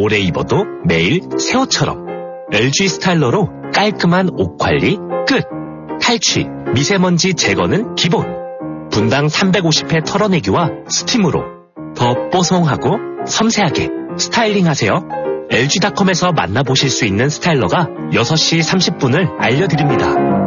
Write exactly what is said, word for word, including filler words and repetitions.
오래 입어도 매일 새 옷처럼. 엘지 스타일러로 깔끔한 옷 관리 끝. 탈취, 미세먼지 제거는 기본. 분당 삼백오십 회 털어내기와 스팀으로 더 뽀송하고 섬세하게 스타일링하세요. 엘지닷컴에서 만나보실 수 있는 스타일러가 여섯 시 삼십 분을 알려드립니다.